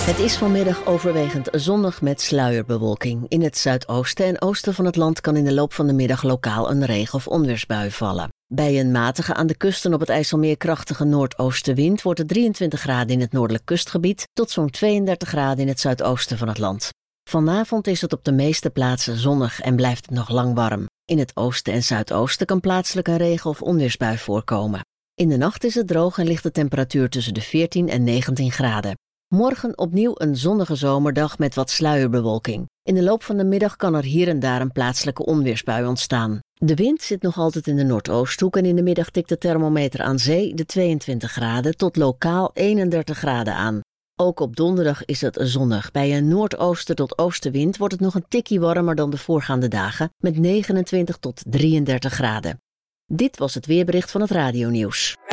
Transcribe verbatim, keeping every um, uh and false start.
Het is vanmiddag overwegend zonnig met sluierbewolking. In het zuidoosten en oosten van het land kan in de loop van de middag lokaal een regen- of onweersbui vallen. Bij een matige aan de kusten op het IJsselmeer krachtige noordoostenwind wordt het drieëntwintig graden in het noordelijk kustgebied tot zo'n tweeëndertig graden in het zuidoosten van het land. Vanavond is het op de meeste plaatsen zonnig en blijft het nog lang warm. In het oosten en zuidoosten kan plaatselijk een regen- of onweersbui voorkomen. In de nacht is het droog en ligt de temperatuur tussen de veertien en negentien graden. Morgen opnieuw een zonnige zomerdag met wat sluierbewolking. In de loop van de middag kan er hier en daar een plaatselijke onweersbui ontstaan. De wind zit nog altijd in de noordoosthoek en in de middag tikt de thermometer aan zee de tweeëntwintig graden tot lokaal eenendertig graden aan. Ook op donderdag is het zonnig. Bij een noordoosten tot oostenwind wordt het nog een tikkie warmer dan de voorgaande dagen met negenentwintig tot drieëndertig graden. Dit was het weerbericht van het Radionieuws.